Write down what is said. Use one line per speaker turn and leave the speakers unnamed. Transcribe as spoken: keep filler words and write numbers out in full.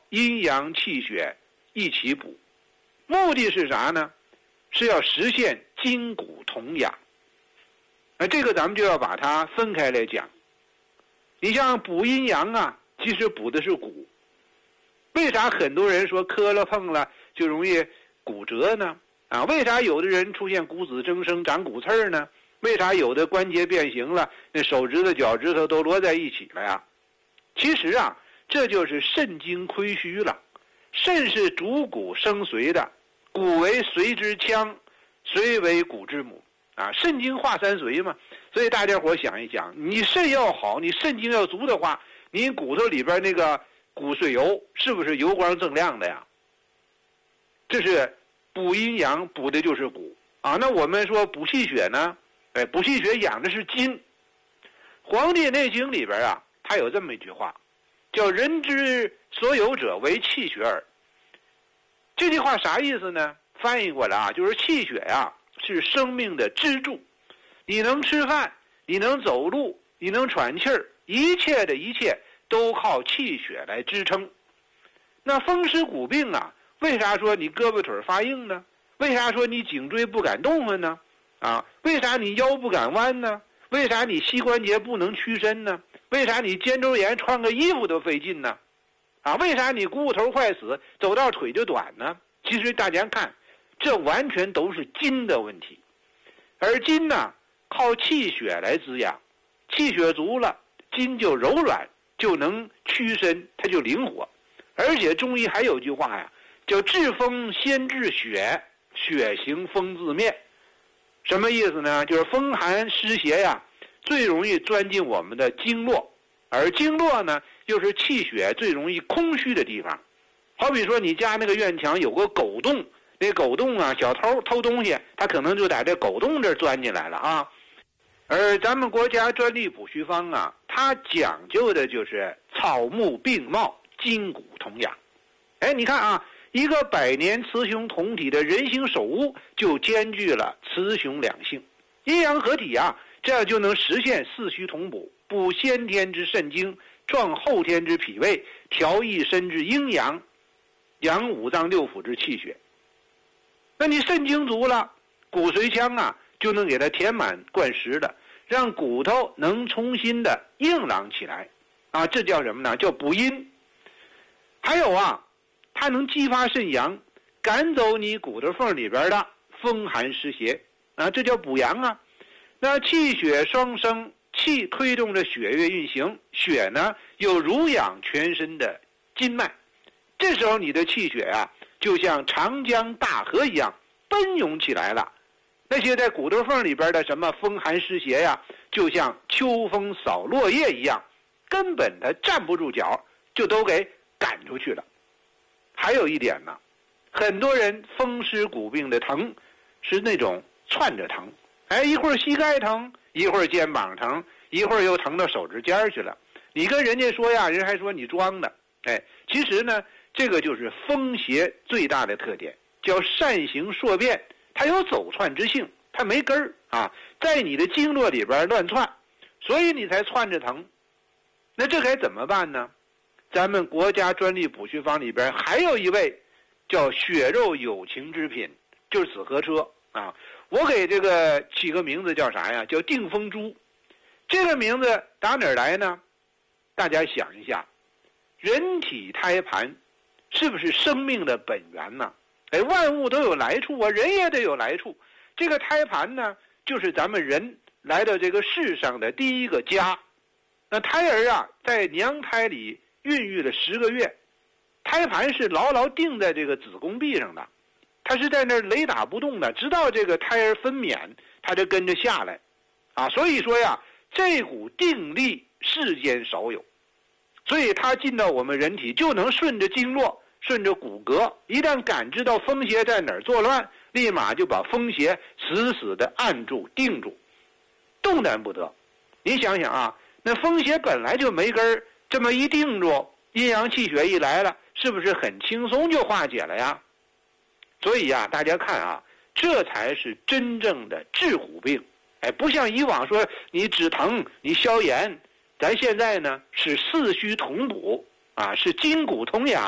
阴阳气血一起补，目的是啥呢？是要实现筋骨同养。那这个咱们就要把它分开来讲。你像补阴阳啊，其实补的是骨。为啥很多人说磕了碰了就容易骨折呢？啊，为啥有的人出现骨质增生长骨刺呢？为啥有的关节变形了，那手指头脚趾头都摞在一起了呀？其实啊，这就是肾精亏虚了。肾是主骨生髓的，骨为髓之腔，髓为骨之母啊，肾精化三髓嘛。所以大家伙想一想，你肾要好，你肾精要足的话，你骨头里边那个骨髓油是不是油光锃亮的呀？这是补阴阳，补的就是骨啊。那我们说补气血呢？哎，补气血养的是筋。《黄帝内经》里边啊，它有这么一句话，叫人之所有者为气血耳。这句话啥意思呢？翻译过来啊，就是气血呀、啊、是生命的支柱。你能吃饭，你能走路，你能喘气儿，一切的一切都靠气血来支撑。那风湿骨病啊，为啥说你胳膊腿发硬呢？为啥说你颈椎不敢动弹呢？啊，为啥你腰不敢弯呢？为啥你膝关节不能屈伸呢？为啥你肩周炎穿个衣服都费劲呢？啊，为啥你股骨头坏死，走道腿就短呢？其实大家看，这完全都是筋的问题。而筋呢，靠气血来滋养，气血足了，筋就柔软，就能屈伸，它就灵活。而且中医还有句话呀，叫治风先治血，血行风自灭。什么意思呢？就是风寒湿邪呀，最容易钻进我们的经络，而经络呢，又是气血最容易空虚的地方。好比说你家那个院墙有个狗洞，那狗洞啊，小偷偷东西，他可能就在这狗洞这儿钻进来了啊。而咱们国家专利补虚方啊，它讲究的就是草木并茂，筋骨同养。哎，你看啊，一个百年雌雄同体的人形手屋，就兼具了雌雄两性，阴阳合体啊，这样就能实现四虚同补，补先天之肾精，壮后天之脾胃，调一身之阴阳，养五脏六腑之气血。那你肾精足了，骨髓腔啊就能给它填满灌实的，让骨头能重新的硬朗起来啊，这叫什么呢？叫补阴。还有啊，它能激发肾阳，赶走你骨头缝里边的风寒湿邪啊，这叫补阳啊。那气血双生，气推动着血液运行，血呢又濡养全身的筋脉，这时候你的气血啊就像长江大河一样奔涌起来了。那些在骨头缝里边的什么风寒湿邪呀，就像秋风扫落叶一样，根本它站不住脚，就都给赶出去了。还有一点呢，很多人风湿骨病的疼是那种窜着疼，哎，一会儿膝盖疼，一会儿肩膀疼，一会儿又疼到手指尖去了。你跟人家说呀，人还说你装的。哎，其实呢，这个就是风邪最大的特点，叫善行硕变，它有走窜之性，它没根儿啊，在你的经络里边乱窜，所以你才窜着疼。那这该怎么办呢？咱们国家专利补虚方里边还有一味叫血肉有情之品，就是紫河车啊。我给这个起个名字叫啥呀？叫定风珠。这个名字打哪儿来呢？大家想一下，人体胎盘是不是生命的本源呢？哎，万物都有来处啊，人也得有来处。这个胎盘呢，就是咱们人来到这个世上的第一个家。那胎儿啊，在娘胎里孕育了十个月，胎盘是牢牢定在这个子宫壁上的，它是在那儿雷打不动的，直到这个胎儿分娩，它就跟着下来，啊，所以说呀，这股定力世间少有，所以它进到我们人体就能顺着经络，顺着骨骼，一旦感知到风邪在哪儿作乱，立马就把风邪死死的按住定住，动弹不得。你想想啊，那风邪本来就没根儿，这么一定住，阴阳气血一来了，是不是很轻松就化解了呀？所以啊，大家看啊，这才是真正的治骨病。哎，不像以往说你止疼你消炎，咱现在呢是四虚同补啊，是筋骨同养。